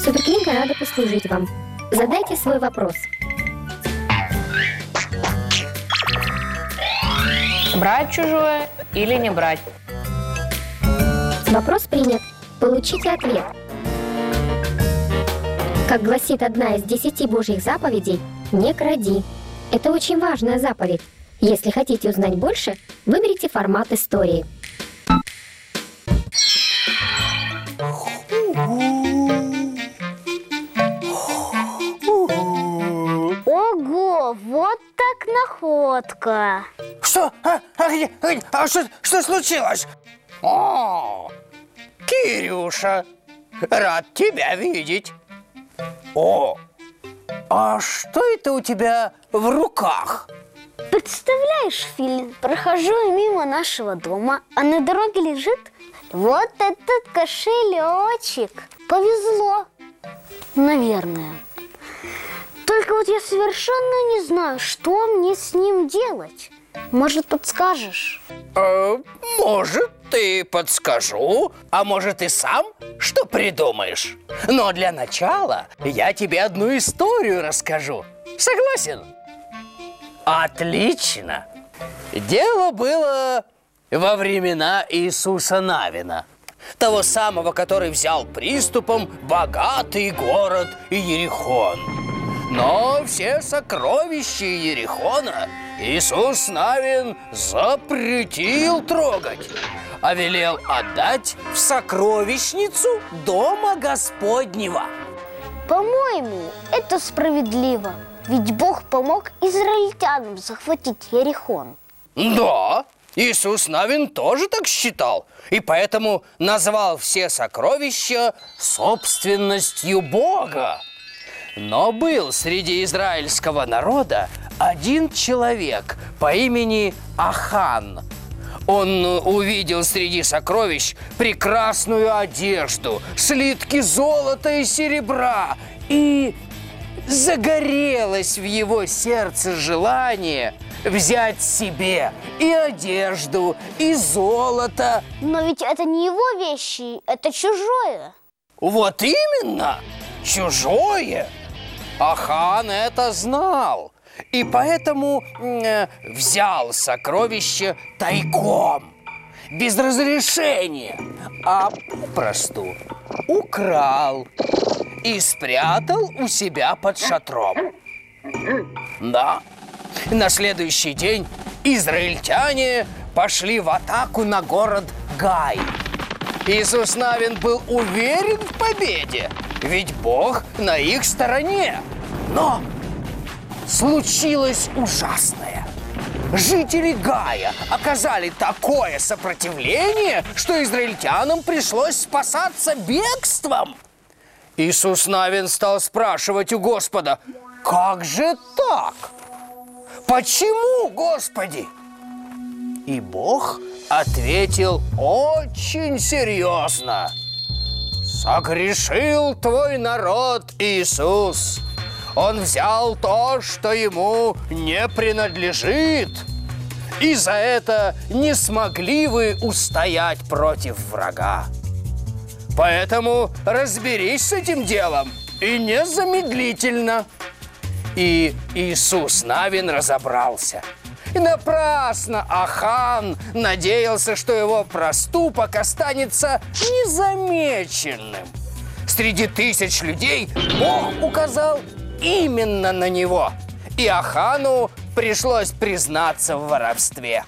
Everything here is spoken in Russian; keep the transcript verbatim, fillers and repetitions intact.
Суперкнига рада послужить вам. Задайте свой вопрос. Брать чужое или не брать? Вопрос принят. Получите ответ. Как гласит одна из десяти Божьих заповедей, не кради. Это очень важная заповедь. Если хотите узнать больше, выберите формат истории. Ого, вот так находка. Что? А, а, где- а, где- а что, что случилось? О, Кирюша, рад тебя видеть. О, а что это у тебя в руках? Представляешь, Филин, прохожу мимо нашего дома, а на дороге лежит вот этот кошелечек. Повезло, наверное. Только вот я совершенно не знаю, что мне с ним делать. Может, подскажешь? Э, может, ты подскажу, а может, и сам что придумаешь. Но для начала я тебе одну историю расскажу. Согласен? Отлично! Дело было во времена Иисуса Навина, того самого, который взял приступом богатый город Иерихон. Но все сокровища Иерихона Иисус Навин запретил трогать, а велел отдать в сокровищницу Дома Господнего. По-моему, это справедливо. Ведь Бог помог израильтянам захватить Иерихон. Да, Иисус Навин тоже так считал, и поэтому назвал все сокровища собственностью Бога. Но был среди израильского народа один человек по имени Ахан. Он увидел среди сокровищ прекрасную одежду, слитки золота и серебра, и загорелось в его сердце желание взять себе и одежду, и золото. Но ведь это не его вещи, это чужое. Вот именно, чужое. Ахан это знал, и поэтому э, взял сокровище тайком, без разрешения, а попросту украл и спрятал у себя под шатром. Да, на следующий день израильтяне пошли в атаку на город Гай. Иисус Навин был уверен в победе, ведь Бог на их стороне. Но случилось ужасное. Жители Гая оказали такое сопротивление, что израильтянам пришлось спасаться бегством. Иисус Навин стал спрашивать у Господа: «Как же так? Почему, Господи?» И Бог ответил очень серьезно: «Согрешил твой народ, Иисус. Он взял то, что ему не принадлежит, и за это не смогли вы устоять против врага. Поэтому разберись с этим делом, и незамедлительно». И Иисус Навин разобрался. И напрасно Ахан надеялся, что его проступок останется незамеченным. Среди тысяч людей Бог указал именно на него, и Ахану пришлось признаться в воровстве.